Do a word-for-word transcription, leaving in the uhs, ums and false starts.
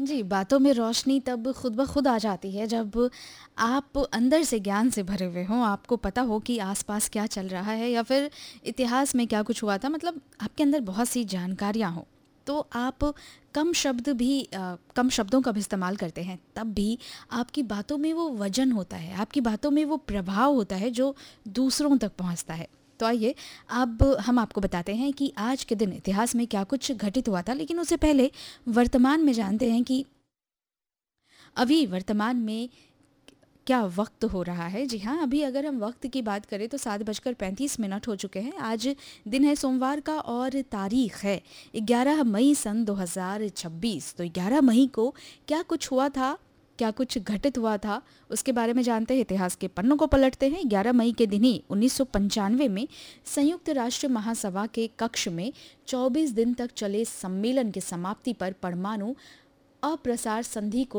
जी, बातों में रोशनी तब खुद ब खुद आ जाती है जब आप अंदर से ज्ञान से भरे हुए हों, आपको पता हो कि आस-पास क्या चल रहा है या फिर इतिहास में क्या कुछ हुआ था, मतलब आपके अंदर बहुत सी जानकारियाँ हों। तो आप कम शब्द भी अ, कम शब्दों का भी इस्तेमाल करते हैं, तब भी आपकी बातों में वो वज़न होता है, आपकी बातों में वो प्रभाव होता है जो दूसरों तक पहुँचता है। तो आइए, अब हम आपको बताते हैं कि आज के दिन इतिहास में क्या कुछ घटित हुआ था, लेकिन उससे पहले वर्तमान में जानते हैं कि अभी वर्तमान में क्या वक्त हो रहा है। जी हाँ, अभी अगर हम वक्त की बात करें तो सात बजकर पैंतीस मिनट हो चुके हैं। आज दिन है सोमवार का और तारीख है ग्यारह मई सन दो हज़ार छब्बीस। तो ग्यारह मई को क्या कुछ हुआ था, क्या कुछ घटित हुआ था, उसके बारे में जानते हैं। इतिहास के पन्नों को पलटते हैं। ग्यारह मई के दिन ही उन्नीस सौ पंचानवे में संयुक्त राष्ट्र महासभा के कक्ष में चौबीस दिन तक चले सम्मेलन की समाप्ति पर परमाणु अप्रसार संधि को